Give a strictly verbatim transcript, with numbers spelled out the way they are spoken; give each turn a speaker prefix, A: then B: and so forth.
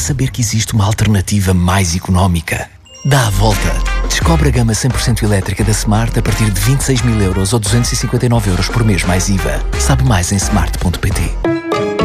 A: saber que existe uma alternativa mais económica. Dá a volta. Descobre a gama cem por cento elétrica da Smart a partir de vinte e seis mil euros ou duzentos e cinquenta e nove euros por mês mais I V A. Sabe mais em smart ponto pt.